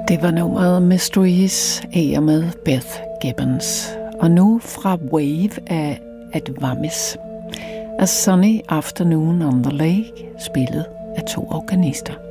Det var nummeret Mysteries af og med Beth Gibbons. Og nu fra Wave af Advamis. A Sunny Afternoon on the Lake, spillet af 2 organister.